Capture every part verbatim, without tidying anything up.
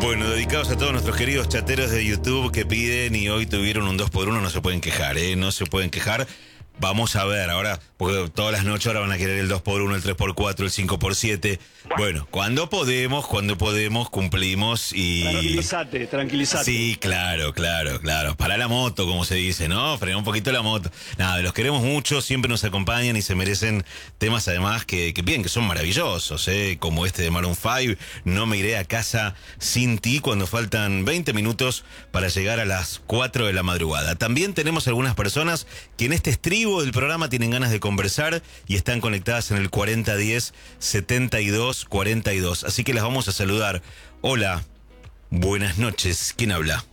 Bueno, dedicados a todos nuestros queridos chateros de YouTube que piden y hoy tuvieron un dos por uno, no se pueden quejar, ¿eh? No se pueden quejar. Vamos a ver ahora, porque todas las noches ahora van a querer el dos por uno, el tres por cuatro, el cinco por siete. Bueno, cuando podemos, cuando podemos, cumplimos y... Tranquilízate, tranquilízate. Sí, claro, claro, claro. Para la moto, como se dice, ¿no? Frena un poquito la moto. Nada, los queremos mucho, siempre nos acompañan y se merecen temas además que, que piden, que son maravillosos, ¿eh? Como este de Maroon cinco, No me iré a casa sin ti, cuando faltan veinte minutos para llegar a las cuatro de la madrugada. También tenemos algunas personas que en este estribo del programa tienen ganas de conversar y están conectadas en el cuarenta diez setenta y dos cuarenta y dos. Así que las vamos a saludar. Hola, buenas noches. ¿Quién habla?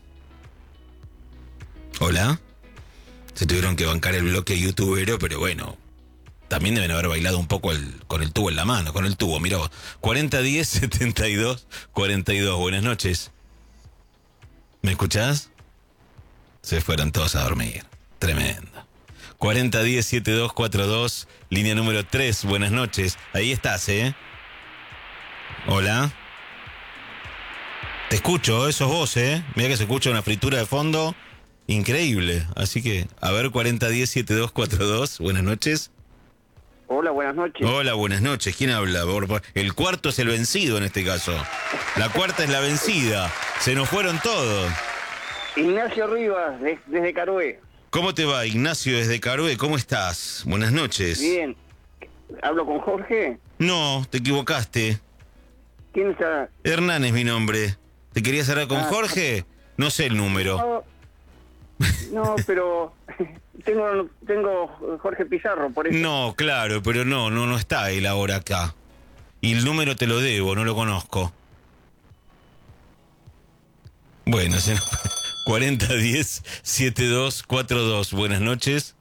Hola. Se tuvieron que bancar el bloque youtubero, pero bueno, también deben haber bailado un poco el, con el tubo en la mano, con el tubo. Mirá vos. cuarenta diez setenta y dos cuarenta y dos. Buenas noches. ¿Me escuchás? Se fueron todos a dormir. Tremendo. cuarenta diez setenta y dos cuarenta y dos, línea número tres, buenas noches. Ahí estás, ¿eh? Hola. Te escucho, eso es vos, ¿eh? Mira que se escucha una fritura de fondo increíble. Así que, a ver, cuarenta diez setenta y dos cuarenta y dos, buenas noches. Hola, buenas noches. Hola, buenas noches. ¿Quién habla? El cuarto es el vencido en este caso. La cuarta es la vencida. Se nos fueron todos. Ignacio Rivas, de- desde Carué. ¿Cómo te va, Ignacio, desde Carué? ¿Cómo estás? Buenas noches. Bien. ¿Hablo con Jorge? No, te equivocaste. ¿Quién está? Hernán es mi nombre. ¿Te querías hablar con Ah, Jorge? No sé el número. No, no, pero tengo tengo Jorge Pizarro, por eso. No, claro, pero no, no, no está él ahora acá. Y el número te lo debo, no lo conozco. Bueno, se... cuarenta diez setenta y dos cuarenta y dos. Buenas noches.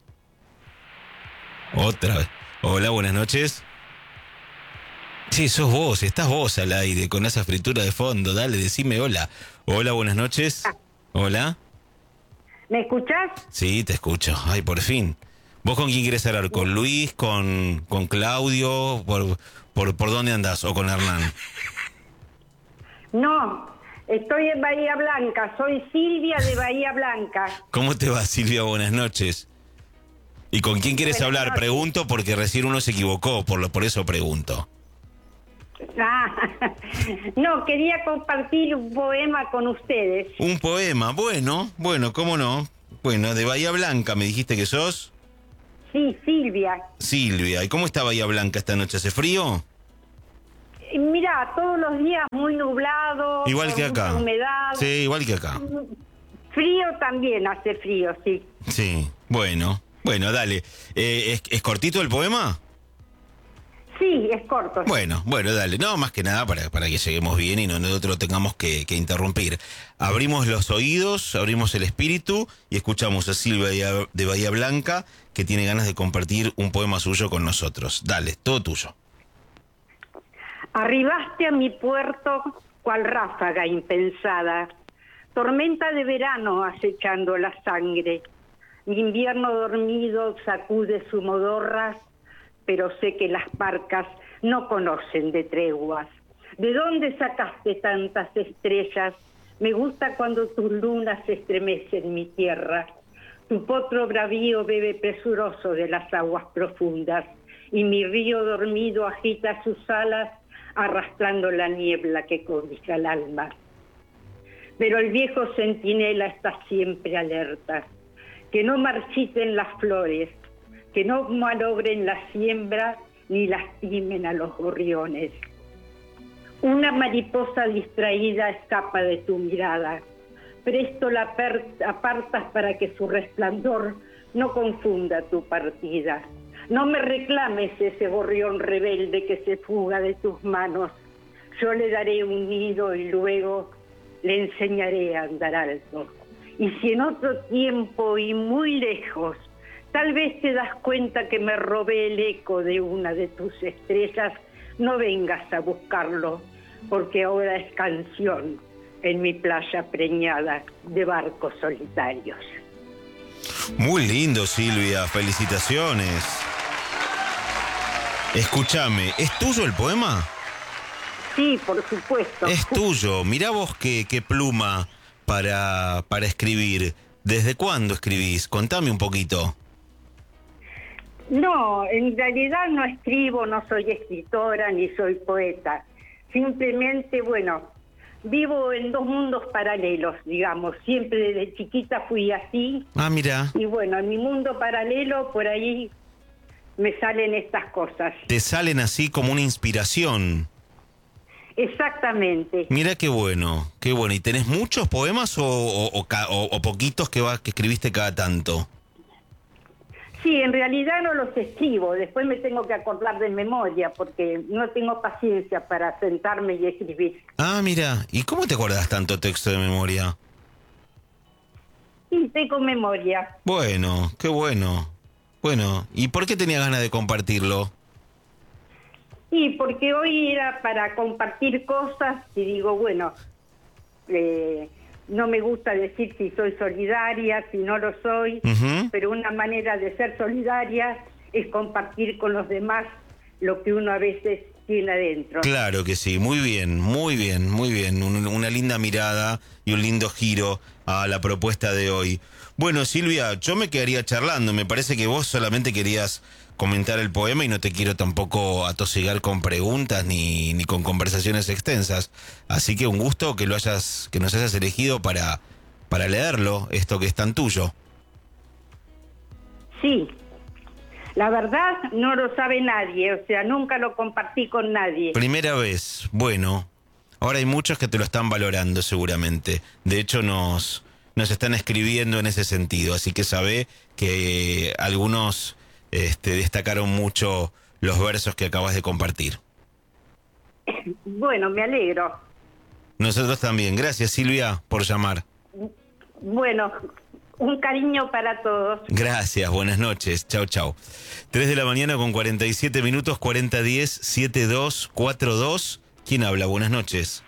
Otra vez. Hola, buenas noches. Sí, sos vos, estás vos al aire con esa fritura de fondo. Dale, decime hola. Hola, buenas noches. Hola. ¿Me escuchás? Sí, te escucho. Ay, por fin. ¿Vos con quién querés hablar? ¿Con Luis? ¿Con, con Claudio? ¿Por, por, ¿Por dónde andás? ¿O con Hernán? No, estoy en Bahía Blanca, soy Silvia de Bahía Blanca. ¿Cómo te va, Silvia? Buenas noches. ¿Y con quién quieres Buenas hablar? noches. Pregunto porque recién uno se equivocó, por, lo, por eso pregunto. Ah, no, quería compartir un poema con ustedes. Un poema, bueno, bueno, ¿cómo no? Bueno, de Bahía Blanca, ¿me dijiste que sos? Sí, Silvia. Silvia, ¿y cómo está Bahía Blanca esta noche? ¿Hace frío? Y Mirá, todos los días muy nublado. Igual con que mucha acá. humedad. Sí, igual que acá. Frío también hace frío, sí. Sí, bueno, bueno, dale. Eh, ¿es, ¿Es cortito el poema? Sí, es corto. Bueno, bueno, dale. No, más que nada para, para que lleguemos bien y no nosotros tengamos que, que interrumpir. Abrimos los oídos, abrimos el espíritu y escuchamos a Silvia de Bahía Blanca, que tiene ganas de compartir un poema suyo con nosotros. Dale, todo tuyo. Arribaste a mi puerto cual ráfaga impensada, tormenta de verano acechando la sangre. Mi invierno dormido sacude su modorra, pero sé que las barcas no conocen de treguas. ¿De dónde sacaste tantas estrellas? Me gusta cuando tus lunas se estremecen mi tierra. Tu potro bravío bebe presuroso de las aguas profundas, y mi río dormido agita sus alas, arrastrando la niebla que cobija el alma. Pero el viejo centinela está siempre alerta, que no marchiten las flores, que no malogren la siembra ni lastimen a los gorriones. Una mariposa distraída escapa de tu mirada, presto la apartas para que su resplandor no confunda tu partida. No me reclames ese gorrión rebelde que se fuga de tus manos. Yo le daré un nido y luego le enseñaré a andar alto. Y si en otro tiempo y muy lejos, tal vez te das cuenta que me robé el eco de una de tus estrellas, no vengas a buscarlo, porque ahora es canción en mi playa preñada de barcos solitarios. Muy lindo, Silvia, felicitaciones. Escúchame, ¿es tuyo el poema? Sí, por supuesto. Es tuyo. Mirá vos qué, qué pluma para, para escribir. ¿Desde cuándo escribís? Contame un poquito. No, en realidad no escribo, no soy escritora ni soy poeta. Simplemente, bueno, vivo en dos mundos paralelos, digamos. Siempre desde chiquita fui así. Ah, mira. Y bueno, en mi mundo paralelo, por ahí me salen estas cosas. Te salen así como una inspiración. Exactamente. Mira qué bueno, qué bueno. ¿Y tenés muchos poemas o, o, o, o, o poquitos que, va, que escribiste cada tanto? Sí, en realidad no los escribo, después me tengo que acordar de memoria porque no tengo paciencia para sentarme y escribir. Ah, mira, ¿y cómo te acordás tanto texto de memoria? Y tengo memoria. Bueno, qué bueno. Bueno, ¿y por qué tenía ganas de compartirlo? Y porque hoy era para compartir cosas y digo, bueno, eh, no me gusta decir si soy solidaria, si no lo soy, uh-huh. pero una manera de ser solidaria es compartir con los demás lo que uno a veces tiene adentro. Claro que sí, muy bien, muy bien, muy bien. Un, una linda mirada y un lindo giro a la propuesta de hoy. Bueno, Silvia, yo me quedaría charlando. Me parece que vos solamente querías comentar el poema y no te quiero tampoco atosigar con preguntas ni, ni con conversaciones extensas. Así que un gusto que lo hayas, que nos hayas elegido para, para leerlo, esto que es tan tuyo. Sí, la verdad no lo sabe nadie, o sea, nunca lo compartí con nadie. Primera vez, bueno, ahora hay muchos que te lo están valorando seguramente. De hecho nos, nos están escribiendo en ese sentido, así que sabé que algunos este, destacaron mucho los versos que acabas de compartir. Bueno, me alegro. Nosotros también. Gracias, Silvia, por llamar. Bueno, un cariño para todos. Gracias, buenas noches. Chau, chau. tres de la mañana con cuarenta y siete minutos, cuarenta diez, setenta y dos cuarenta y dos. ¿Quién habla? Buenas noches.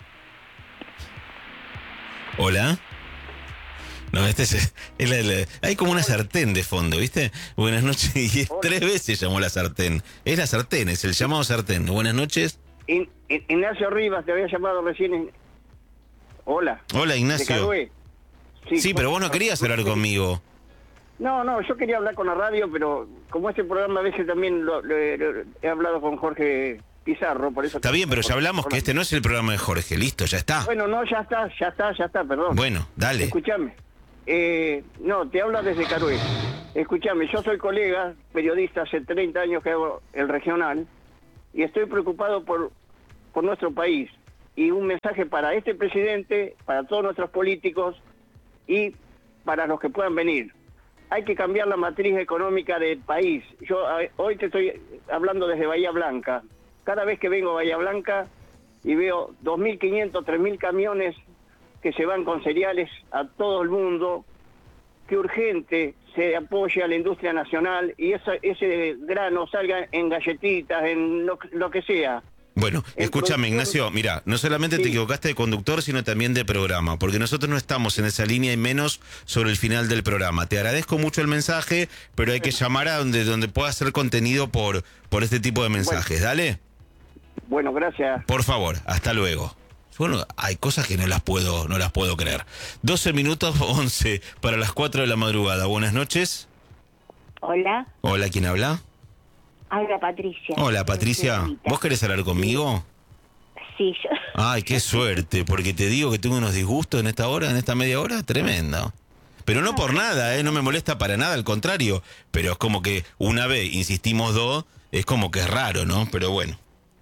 ¿Hola? No, este es... es la, la, hay como una sartén de fondo, ¿viste? Buenas noches. Y es, tres veces llamó la sartén. Es la sartén, es el llamado sartén. Buenas noches. In, in, Ignacio Rivas, te había llamado recién. En... Hola. Hola, Ignacio. Sí, sí, pero vos no querías hablar conmigo. No, no, yo quería hablar con la radio, pero como este programa a veces también lo, lo, lo, he hablado con Jorge Pizarro, por eso... Está bien, pero ya hablamos que este no es el programa de Jorge, listo, ya está. Bueno, no, ya está, ya está, ya está, perdón. Bueno, dale. Escúchame. Eh, no, te habla desde Carué. Escúchame, yo soy colega, periodista, hace treinta años que hago el regional, y estoy preocupado por, por nuestro país. Y un mensaje para este presidente, para todos nuestros políticos y para los que puedan venir. Hay que cambiar la matriz económica del país. Yo hoy te estoy hablando desde Bahía Blanca. Cada vez que vengo a Bahía Blanca y veo dos mil quinientos, tres mil camiones que se van con cereales a todo el mundo, que urgente se apoye a la industria nacional y esa, ese grano salga en galletitas, en lo, lo que sea. Bueno, escúchame, Ignacio, mira, no solamente sí. te equivocaste de conductor, sino también de programa, porque nosotros no estamos en esa línea y menos sobre el final del programa. Te agradezco mucho el mensaje, pero hay que llamar a donde donde pueda ser contenido por por este tipo de mensajes. Bueno. Dale. Bueno, gracias. Por favor, hasta luego. Bueno, hay cosas que no las puedo no las puedo creer. doce minutos, once para las cuatro de la madrugada. Buenas noches. Hola. Hola, ¿quién habla? Habla Patricia. Hola, Patricia. ¿Vos querés hablar conmigo? Sí, yo. Ay, qué suerte, porque te digo que tengo unos disgustos en esta hora, en esta media hora, tremendo. Pero no por nada, ¿eh? No me molesta para nada, al contrario. Pero es como que una vez, insistimos dos, es como que es raro, ¿no? Pero bueno.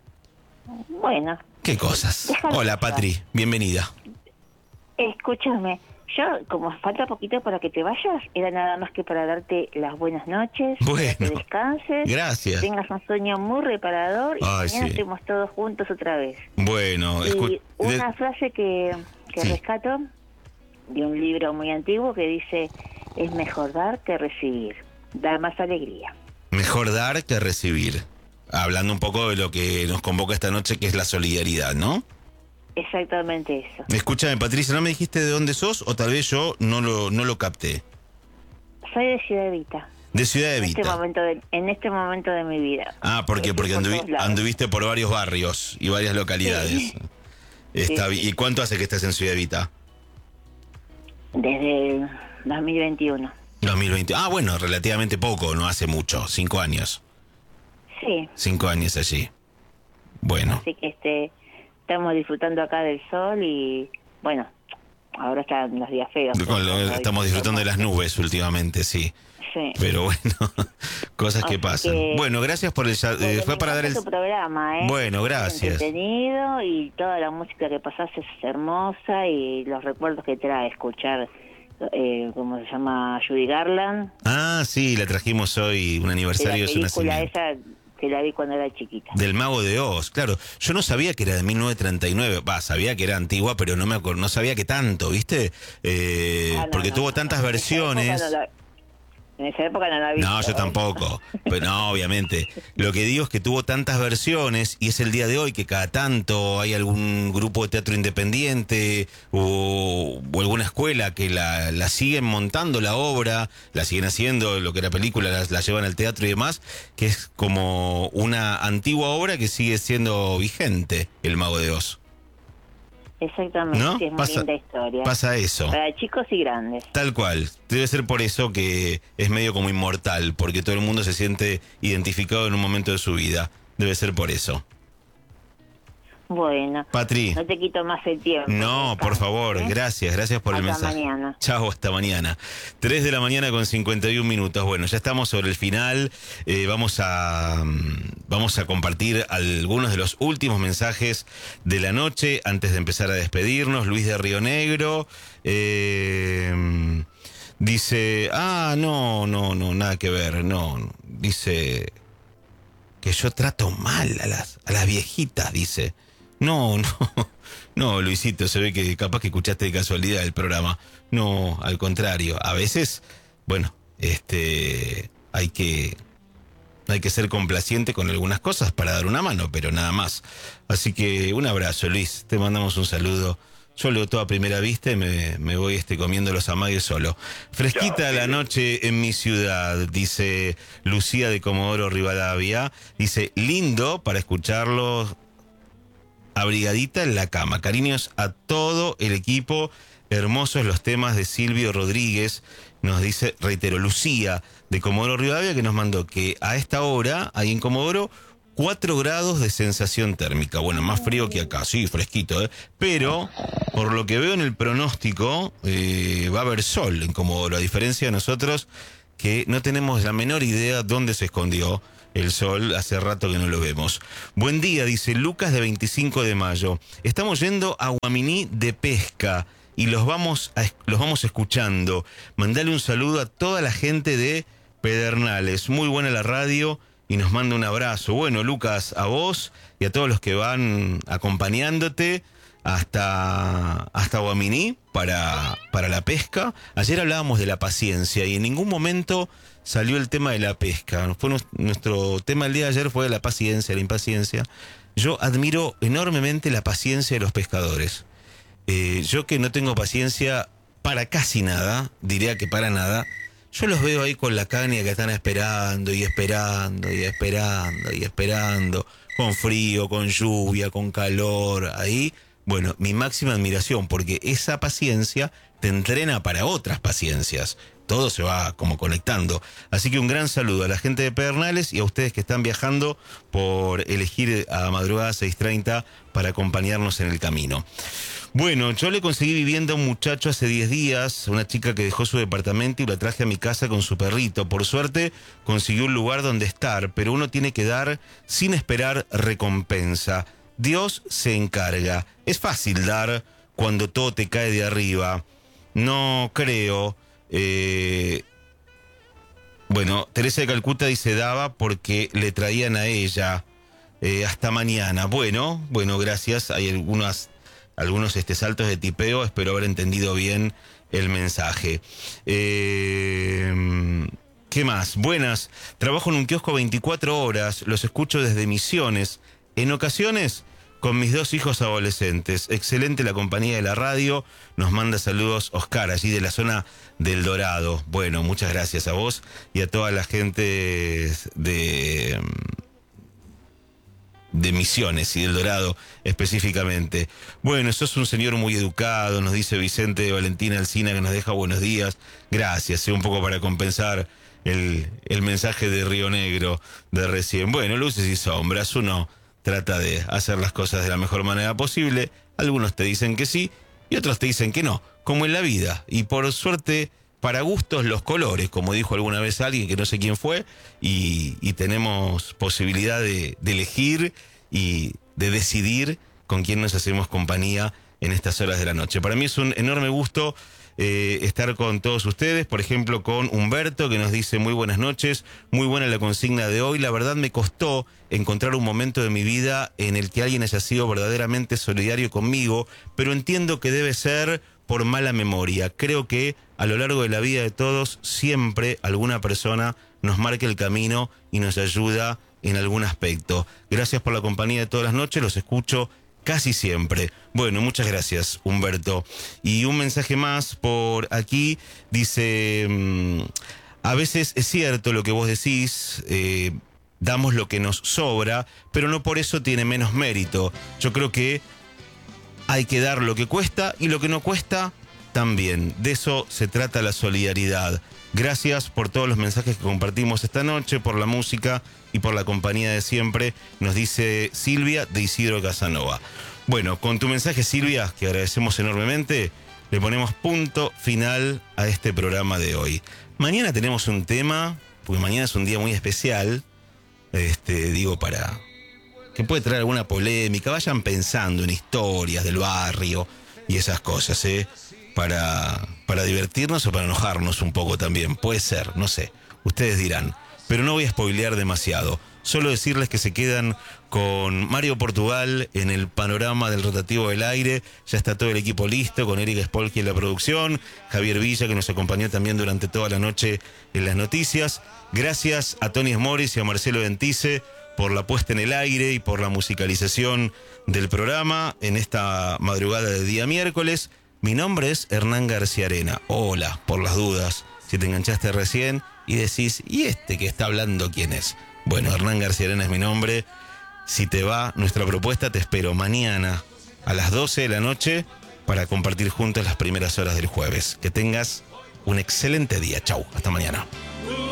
Bueno. ¿Qué cosas? Hola, Patri, bienvenida. Escúchame. Yo, como falta poquito para que te vayas, era nada más que para darte las buenas noches, bueno, que descanses, gracias, tengas un sueño muy reparador y Ay, mañana sí. estemos todos juntos otra vez. Bueno, y escu- una de... frase que, que sí. rescato de un libro muy antiguo que dice, es mejor dar que recibir, dar más alegría. Mejor dar que recibir. Hablando un poco de lo que nos convoca esta noche, que es la solidaridad, ¿no? Exactamente eso. Escúchame, Patricia, ¿no me dijiste de dónde sos? O tal vez yo no lo no lo capté. Soy de Ciudad Evita. De Ciudad En este Evita. momento de, en este momento de mi vida. Ah, ¿por qué? Estoy Porque por anduvi- todos lados. anduviste por varios barrios y varias localidades. Sí. Está Sí. bi- ¿Y cuánto hace que estás en Ciudad Evita? Desde el dos mil veintiuno. dos mil veinte. Ah, bueno, relativamente poco, no hace mucho. Cinco años. Sí, Cinco años allí. Bueno. así que este estamos disfrutando acá del sol y bueno, ahora están los días feos. Con lo- pero estamos disfrutando de las nubes últimamente, sí. Sí. Pero bueno, cosas que Así pasan. que- Bueno, gracias por el... ya- Porque eh, me fue para dar el... encanta tu programa, ¿eh? Bueno, gracias. Entretenido y toda la música que pasás es hermosa y los recuerdos que trae escuchar, eh, ¿cómo se llama? Judy Garland. Ah, sí, la trajimos hoy, un De la aniversario de su película nacimiento. esa que la vi cuando era chiquita. Del Mago de Oz, claro. Yo no sabía que era de mil novecientos treinta y nueve. Va, sabía que era antigua, pero no me acuer- no sabía que tanto, ¿viste? Eh, Ah, no, porque no, tuvo no, tantas no. En esa época versiones. no la- En esa época no la vi. No, yo tampoco. Pero no, obviamente. Lo que digo es que tuvo tantas versiones y es el día de hoy que cada tanto hay algún grupo de teatro independiente o, o alguna escuela que la, la siguen montando la obra, la siguen haciendo, lo que era película, la, la llevan al teatro y demás, que es como una antigua obra que sigue siendo vigente, El Mago de Oz. Exactamente, ¿No? sí, es muy Pasa- linda historia. Pasa eso. Para chicos y grandes. Tal cual. Debe ser por eso que es medio como inmortal, porque todo el mundo se siente identificado en un momento de su vida. Debe ser por eso. Bueno, Patri. no te quito más el tiempo. No, por favor, ¿eh? gracias, gracias por el Hasta mensaje. mañana. Chao, hasta mañana. tres de la mañana con cincuenta y un minutos. Bueno, ya estamos sobre el final. Eh, vamos a mm, vamos a compartir algunos de los últimos mensajes de la noche antes de empezar a despedirnos. Luis de Río Negro eh, dice, ah, no, no, no, nada que ver, no, no. Dice que yo trato mal a las a las viejitas, dice. No, no, no, Luisito, se ve que capaz que escuchaste de casualidad el programa. No, al contrario, a veces, bueno, este, hay que, hay que ser complaciente con algunas cosas para dar una mano, pero nada más. Así que un abrazo, Luis, te mandamos un saludo. Yo leo todo a primera vista y me, me voy este, comiendo los amagues solo. Fresquita la noche en mi ciudad, dice Lucía de Comodoro Rivadavia. Dice, lindo para escucharlo abrigadita en la cama. Cariños a todo el equipo. Hermosos los temas de Silvio Rodríguez. Nos dice, reitero, Lucía de Comodoro Rivadavia, que nos mandó que a esta hora, ahí en Comodoro, cuatro grados de sensación térmica. Bueno, más frío que acá, sí, fresquito, ¿eh? Pero, por lo que veo en el pronóstico, eh, va a haber sol en Comodoro, a diferencia de nosotros, que no tenemos la menor idea dónde se escondió el sol, hace rato que no lo vemos. Buen día, dice Lucas de veinticinco de mayo. Estamos yendo a Guaminí de pesca y los vamos, a, los vamos escuchando. Mandale un saludo a toda la gente de Pedernales. Muy buena la radio y nos manda un abrazo. Bueno, Lucas, a vos y a todos los que van acompañándote hasta, hasta Guaminí para, para la pesca. Ayer hablábamos de la paciencia y en ningún momento salió el tema de la pesca. Fue nuestro tema el día de ayer fue la paciencia, la impaciencia. Yo admiro enormemente la paciencia de los pescadores. Eh, yo que no tengo paciencia para casi nada, diría que para nada, yo los veo ahí con la caña que están esperando y esperando y esperando y esperando, con frío, con lluvia, con calor, ahí. Bueno, mi máxima admiración, porque esa paciencia te entrena para otras paciencias. Todo se va como conectando. Así que un gran saludo a la gente de Pedernales y a ustedes que están viajando por elegir a madrugada seis treinta para acompañarnos en el camino. Bueno, yo le conseguí vivienda a un muchacho hace diez días, una chica que dejó su departamento y la traje a mi casa con su perrito. Por suerte consiguió un lugar donde estar, pero uno tiene que dar sin esperar recompensa. Dios se encarga. Es fácil dar cuando todo te cae de arriba. No creo. Eh, bueno, Teresa de Calcuta dice daba porque le traían a ella. Eh, hasta mañana. Bueno, bueno, gracias. Hay algunas, algunos este, saltos de tipeo. Espero haber entendido bien el mensaje. Eh, ¿Qué más? Buenas. Trabajo en un kiosco veinticuatro horas. Los escucho desde Misiones. En ocasiones con mis dos hijos adolescentes. Excelente la compañía de la radio. Nos manda saludos Oscar, allí de la zona del Dorado. Bueno, muchas gracias a vos y a toda la gente de, de Misiones y del Dorado específicamente. Bueno, sos un señor muy educado, nos dice Vicente de Valentina Alsina, que nos deja buenos días. Gracias, ¿eh? Un poco para compensar el, el mensaje de Río Negro de recién. Bueno, luces y sombras, uno trata de hacer las cosas de la mejor manera posible. Algunos te dicen que sí y otros te dicen que no, como en la vida. Y por suerte, para gustos los colores, como dijo alguna vez alguien que no sé quién fue, y, y tenemos posibilidad de, de elegir y de decidir con quién nos hacemos compañía en estas horas de la noche. Para mí es un enorme gusto Eh, estar con todos ustedes, por ejemplo con Humberto, que nos dice muy buenas noches, muy buena la consigna de hoy. La verdad me costó encontrar un momento de mi vida en el que alguien haya sido verdaderamente solidario conmigo, pero entiendo que debe ser por mala memoria. Creo que a lo largo de la vida de todos siempre alguna persona nos marca el camino y nos ayuda en algún aspecto. Gracias por la compañía de todas las noches, los escucho casi siempre. Bueno, muchas gracias, Humberto. Y un mensaje más por aquí, dice, mmm, a veces es cierto lo que vos decís, eh, damos lo que nos sobra, pero no por eso tiene menos mérito. Yo creo que hay que dar lo que cuesta y lo que no cuesta también. De eso se trata la solidaridad. Gracias por todos los mensajes que compartimos esta noche, por la música y por la compañía de siempre, nos dice Silvia de Isidro Casanova. Bueno, con tu mensaje, Silvia, que agradecemos enormemente, le ponemos punto final a este programa de hoy. Mañana tenemos un tema, porque mañana es un día muy especial, este, digo, para que puede traer alguna polémica. Vayan pensando en historias del barrio y esas cosas, ¿eh? Para, para divertirnos o para enojarnos un poco también. Puede ser, no sé. Ustedes dirán. Pero no voy a spoilear demasiado. Solo decirles que se quedan con Mario Portugal en el panorama del rotativo del aire. Ya está todo el equipo listo, con Erika Spolky en la producción, Javier Villa, que nos acompañó también durante toda la noche en las noticias. Gracias a Tony Smoris y a Marcelo Ventice por la puesta en el aire y por la musicalización del programa en esta madrugada de día miércoles. Mi nombre es Hernán García Arena. Hola, por las dudas, si te enganchaste recién y decís, ¿y este que está hablando quién es? Bueno, Hernán García Arena es mi nombre. Si te va nuestra propuesta, te espero mañana a las doce de la noche para compartir juntos las primeras horas del jueves. Que tengas un excelente día. Chau, hasta mañana.